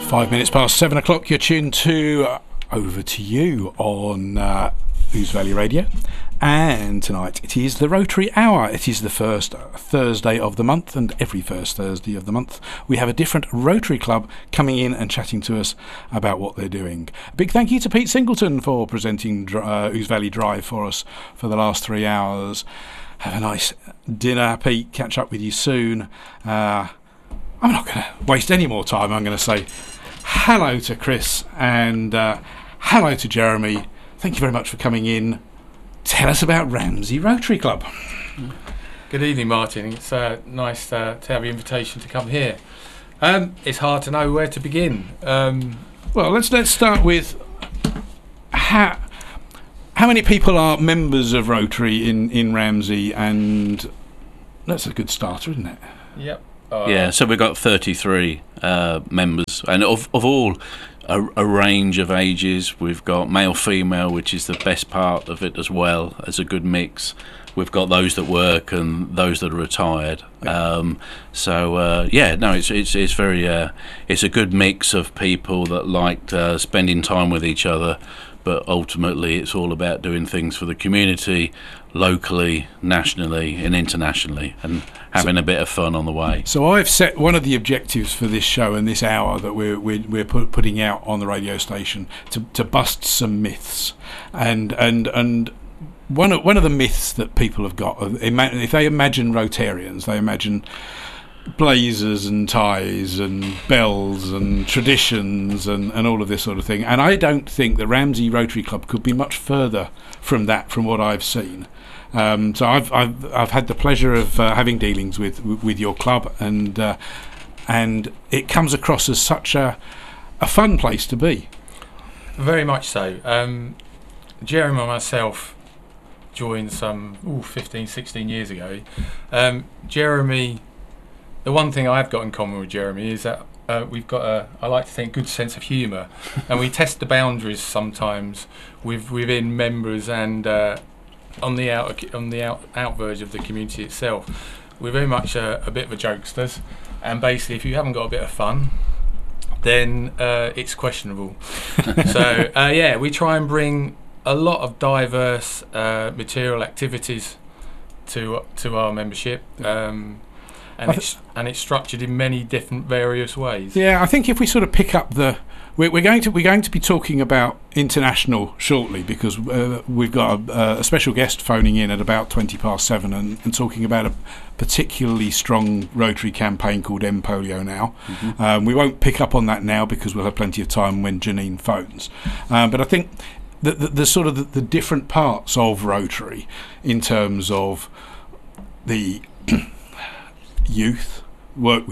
5 minutes past 7 o'clock. You're tuned to Over to You on Ouse Valley Radio, and tonight it is the Rotary Hour. It is the first Thursday of the month, and every first Thursday of the month we have a different Rotary Club coming in and chatting to us about what they're doing. A big thank you to Pete Singleton for presenting Ouse Valley Drive for us for the last 3 hours. Have a nice dinner, Pete. Catch up with you soon. I'm not going to waste any more time. I'm going to say hello to Chris and hello to Jeremy. Thank you very much for coming in. Tell us about Ramsey Rotary Club. Good evening, Martin. It's nice to have your invitation to come here. It's hard to know where to begin. Well, let's start with how many people are members of Rotary in Ramsey, and that's a good starter, isn't it? Yep. Yeah, so we've got 33 members, and of all a range of ages. We've got male, female, which is the best part of it as well, as a good mix. We've got those that work and those that are retired. It's very it's a good mix of people that like spending time with each other, but ultimately it's all about doing things for the community, locally, nationally and internationally, and having a bit of fun on the way. So I've set one of the objectives for this show and this hour that we're putting out on the radio station to bust some myths, and one of the myths that people have got, if they imagine Rotarians, they imagine blazers and ties and bells and traditions and all of this sort of thing, and I don't think the Ramsey Rotary Club could be much further from that, from what I've seen. So I've had the pleasure of having dealings with your club, and it comes across as such a fun place to be. Very much so. Jeremy and myself joined some 15, 16 years ago. Jeremy, the one thing I've got in common with Jeremy is that we've got I like to think, good sense of humour, and we test the boundaries sometimes within members and on the out verge of the community itself. We're very much a bit of a jokesters, and basically if you haven't got a bit of fun, then it's questionable. So we try and bring a lot of diverse material activities to our membership. And it's structured in many different various ways. Yeah, I think if we sort of pick up we're going to be talking about international shortly, because we've got a special guest phoning in at about 20 past 7 and talking about a particularly strong Rotary campaign called End Polio Now. Mm-hmm. We won't pick up on that now because we'll have plenty of time when Janine phones. But I think the sort of the different parts of Rotary in terms of the youth, work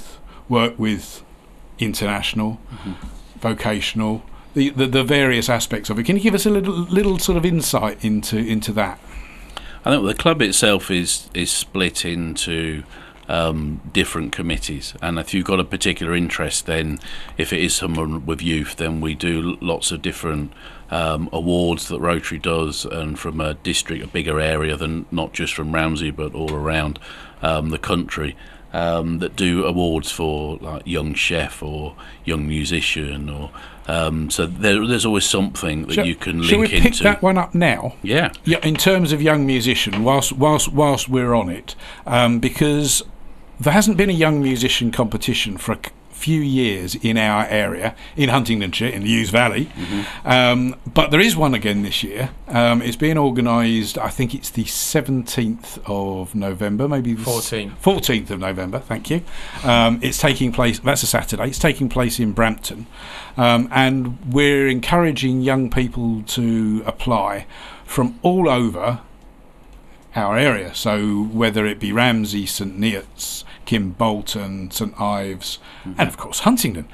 with international, vocational, the various aspects of it. Can you give us a little sort of insight into that? I think the club itself is split into different committees, and if you've got a particular interest, then if it is someone with youth, then we do lots of different awards that Rotary does, and from a district, a bigger area than not just from Ramsey but all around the country, that do awards for like young chef or young musician, or so there's always something that you can link into. Shall we pick that one up now? Yeah. In terms of young musician, whilst we're on it, because there hasn't been a young musician competition for a few years in our area, in Huntingdonshire, in the Ouse Valley. Mm-hmm. But there is one again this year. It's being organised, I think it's the 17th of November, maybe the 14th of November, thank you. It's taking place, that's a Saturday, it's taking place in Brampton. And we're encouraging young people to apply from all over our area, so whether it be Ramsey, St Neots, Kimbolton, St Ives, and of course Huntingdon,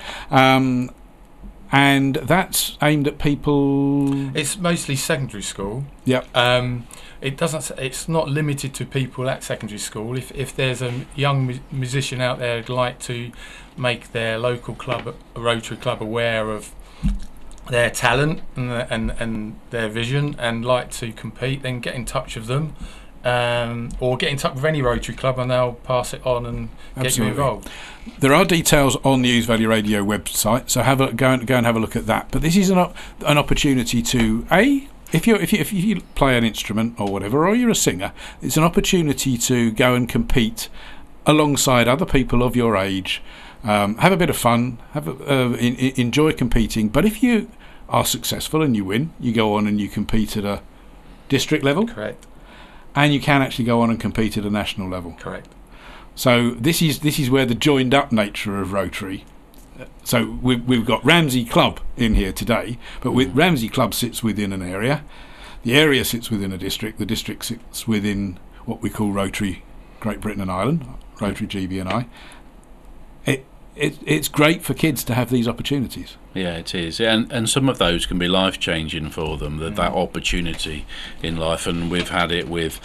and that's aimed at people. It's mostly secondary school. Yep. It's not limited to people at secondary school. If there's a young musician out there who'd like to make their local club, a Rotary club, aware of their talent and their vision and like to compete, then get in touch with them. or get in touch with any Rotary Club and they'll pass it on and get you involved. There are details on the Ouse Valley Radio website, so go and have a look at that. But this is an opportunity to if you play an instrument or whatever, or you're a singer, it's an opportunity to go and compete alongside other people of your age. Have a bit of fun, enjoy competing. But if you are successful and you win, you go on and you compete at a district level. Correct. And you can actually go on and compete at a national level. Correct. So this is where the joined up nature of Rotary. So we've got Ramsey Club in here today, but Ramsey Club sits within an area. The area sits within a district. The district sits within what we call Rotary Great Britain and Ireland, Rotary GB&I. It's great for kids to have these opportunities. Yeah, it is, and some of those can be life changing for them. That opportunity in life, and we've had it with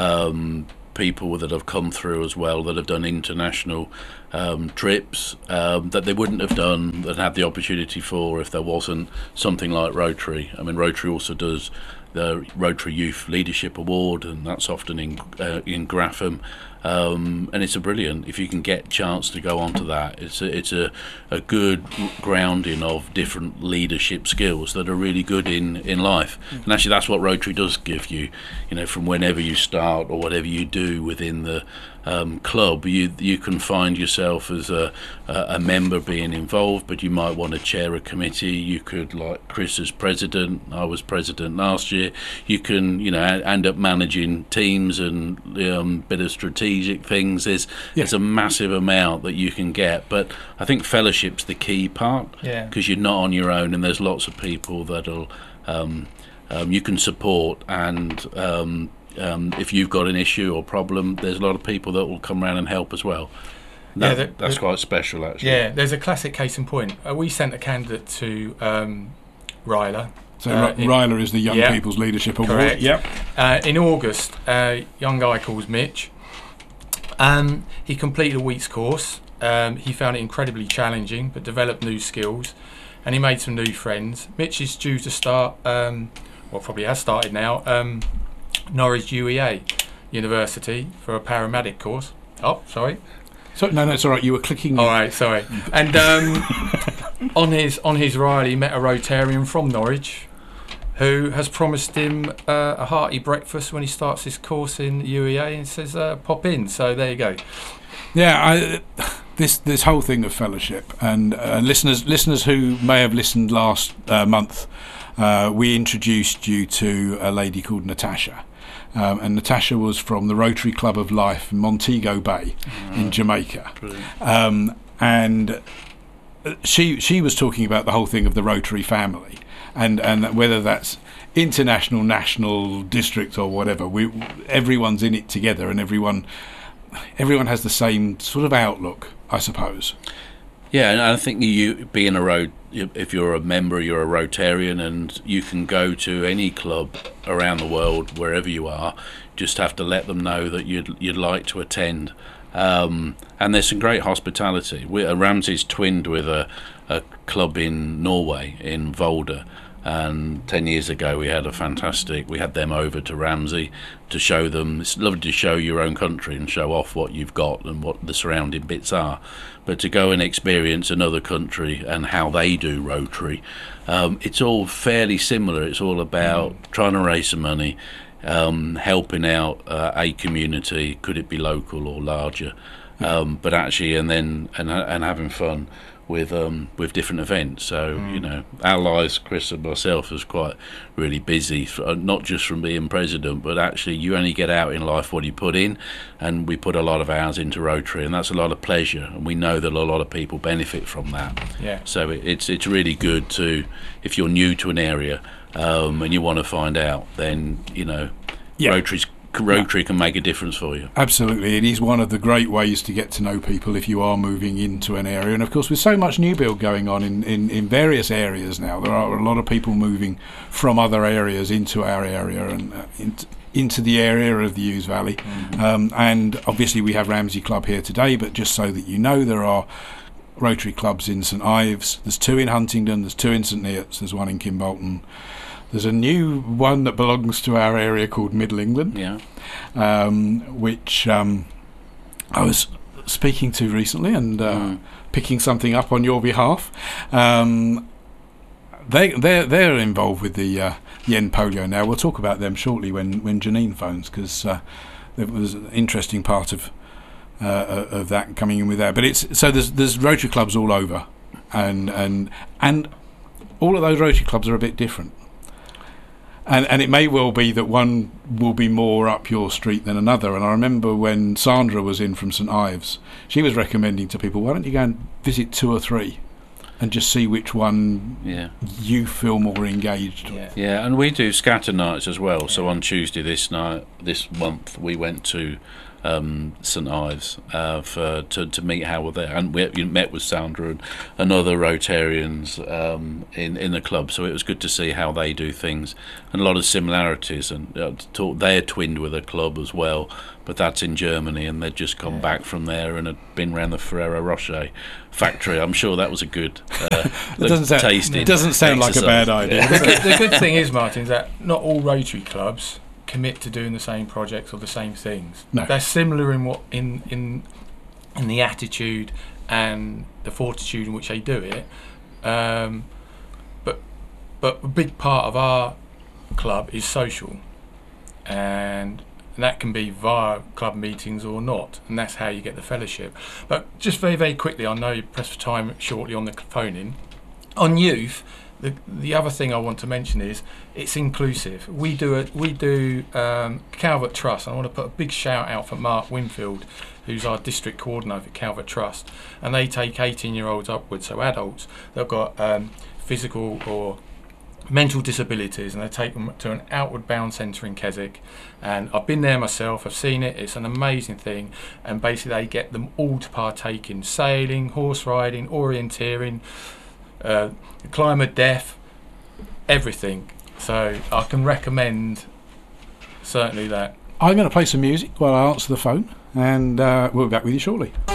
people that have come through as well that have done international trips that they wouldn't have done, that had the opportunity for if there wasn't something like Rotary. I mean, Rotary also does the Rotary Youth Leadership Award, and that's often in Graffham. And it's a brilliant, if you can get a chance to go onto that, it's a good grounding of different leadership skills that are really good in life. And actually that's what Rotary does give you, from whenever you start or whatever you do within the club, you can find yourself as a member being involved, but you might want to chair a committee. You could, like Chris as president, I was president last year, you can end up managing teams and bit of strategic things. There's a massive amount that you can get, but I think fellowship's the key part, because you're not on your own and there's lots of people that'll you can support, and if you've got an issue or problem, there's a lot of people that will come around and help as well. That's quite special, actually. Yeah, there's a classic case in point. We sent a candidate to Ryla. So Ryla is the Young People's Leadership Award. Correct. Yep. In August, a young guy called Mitch. He completed a week's course. He found it incredibly challenging, but developed new skills, and he made some new friends. Mitch is due to start, probably has started now, Norwich UEA University for a paramedic course. Oh, sorry. So no, it's all right. You were clicking. All right, sorry. And on his ride, he met a Rotarian from Norwich, who has promised him a hearty breakfast when he starts his course in UEA, and says, "Pop in." So there you go. Yeah, this whole thing of fellowship, and listeners who may have listened last month, we introduced you to a lady called Natasha. And Natasha was from the Rotary Club of Life in Montego Bay in Jamaica. And she was talking about the whole thing of the Rotary family, and whether that's international, national, district or whatever, everyone's in it together, and everyone has the same sort of outlook, I suppose. Yeah, and I think you being if you're a member, you're a Rotarian, and you can go to any club around the world, wherever you are. Just have to let them know that you'd like to attend. And there's some great hospitality. Ramsey's twinned with a club in Norway, in Volda. And 10 years ago we had them over to Ramsey to show them. It's lovely to show your own country and show off what you've got and what the surrounding bits are, but to go and experience another country and how they do Rotary, it's all fairly similar. It's all about trying to raise some money, helping out a community, could it be local or larger, but actually and having fun with different events. So our lives, Chris and myself, is quite really busy, not just from being president, but actually you only get out in life what you put in, and we put a lot of hours into Rotary, and that's a lot of pleasure, and we know that a lot of people benefit from that. So it's really good to, if you're new to an area and you want to find out, then Rotary can make a difference for you. Absolutely. It is one of the great ways to get to know people if you are moving into an area. And of course, with so much new build going on in various areas now, there are a lot of people moving from other areas into our area and into the area of the Ouse Valley. And obviously we have Ramsey Club here today, but just so that you know, there are Rotary clubs in St Ives, there's 2 in Huntingdon, there's 2 in St Neots, there's 1 in Kimbolton, There's a new one that belongs to our area called Middle England, Yeah. which I was speaking to recently and picking something up on your behalf. They're involved with the Yen Polio now. We'll talk about them shortly when Janine phones, because there was an interesting part of that coming in with that. But there's Rotary clubs all over, and all of those Rotary clubs are a bit different. And it may well be that one will be more up your street than another. And I remember when Sandra was in from St Ives, she was recommending to people, why don't you go and visit 2 or 3 and just see which one you feel more engaged with. Yeah, and we do scatter nights as well. So on Tuesday this month, we went to St Ives to meet Howard there, and we met with Sandra and other Rotarians in the club. So it was good to see how they do things, and a lot of similarities. And they're twinned with a club as well, but that's in Germany, and they'd just come back from there and had been around the Ferrero Rocher factory. I'm sure that was a good it doesn't sound like a bad idea. The good thing is, Martin, is that not all Rotary clubs commit to doing the same projects or the same things. No. They're similar in the attitude and the fortitude in which they do it. But a big part of our club is social, and that can be via club meetings or not, and that's how you get the fellowship. But just very, very quickly, I know you're pressed for time shortly on the phone in. On youth, the other thing I want to mention is it's inclusive. We do Calvert Trust. I want to put a big shout out for Mark Winfield, who's our district coordinator at Calvert Trust, and they take 18-year-olds upwards, so adults. They've got physical or mental disabilities, and they take them to an outward bound centre in Keswick. And I've been there myself, I've seen it, it's an amazing thing. And basically they get them all to partake in sailing, horse riding, orienteering, climate deaf, everything. So I can recommend certainly that. I'm going to play some music while I answer the phone, and we'll be back with you shortly.